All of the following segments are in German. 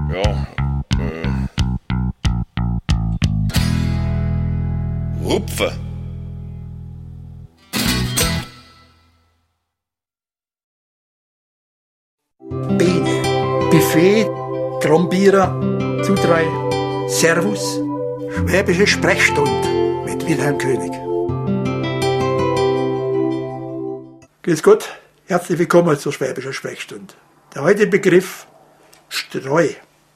Ja, Rupfen. Bene, Buffet, Trombierer, Zudrei, Servus, Schwäbische Sprechstunde mit Wilhelm König. Grüß Gott, herzlich willkommen zur Schwäbischen Sprechstunde. Der heutige Begriff Streu.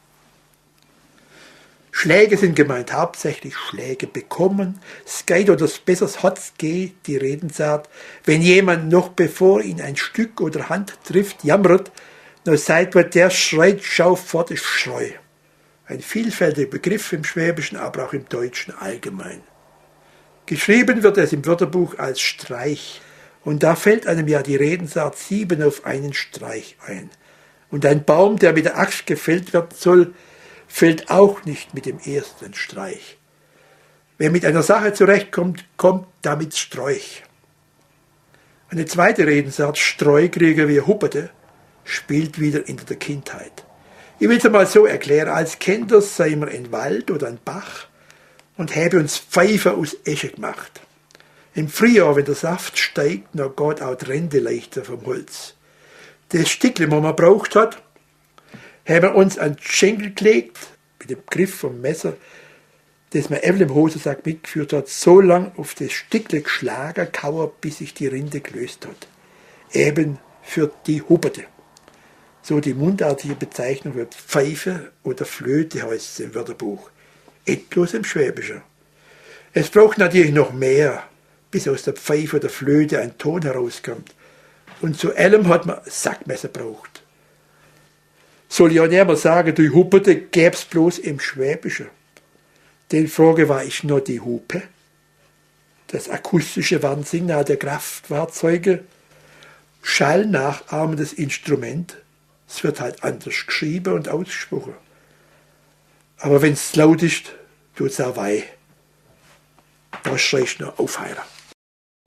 Schläge sind gemeint, hauptsächlich Schläge bekommen. Es geht oder besser hat's geht, die Redensart, wenn jemand noch bevor ihn ein Stück oder Hand trifft, jammert, nur seit wird der schreit, schau fort, ist Schreu. Ein vielfältiger Begriff im Schwäbischen, aber auch im Deutschen allgemein. Geschrieben wird es im Wörterbuch als Streich. Und da fällt einem ja die Redensart 7 auf einen Streich ein. Und ein Baum, der mit der Axt gefällt werden soll, fällt auch nicht mit dem ersten Streich. Wer mit einer Sache zurechtkommt, kommt damit Sträuch. Eine zweite Redensart, Streukrieger wie Hupperte, spielt wieder in der Kindheit. Ich will es einmal so erklären, als Kinder seien wir in Wald oder ein Bach und haben uns Pfeife aus Esche gemacht. Im Frühjahr, wenn der Saft steigt, dann geht auch die Rinde leichter vom Holz. Das Stückchen, das man braucht hat, haben wir uns an den Schenkel gelegt, mit dem Griff vom Messer, das man eben im Hosensack mitgeführt hat, so lang auf das Stückchen geschlagen, kauert, bis sich die Rinde gelöst hat. Eben für die Hupperte. So die mundartige Bezeichnung für Pfeife oder Flöte heißt es im Wörterbuch. Etwas im Schwäbischen. Es braucht natürlich noch mehr, bis aus der Pfeife oder Flöte ein Ton herauskommt. Und zu allem hat man Sackmesser braucht. Soll ja niemand sagen, die Hupperte gäb's bloß im Schwäbischen. Die Frage war, ist nur die Hupe? Das akustische Warnsignal der Kraftfahrzeuge, schallnachahmendes Instrument. Es wird halt anders geschrieben und ausgesprochen. Aber wenn es laut ist, tut es auch weh. Da schreist du noch aufheilen.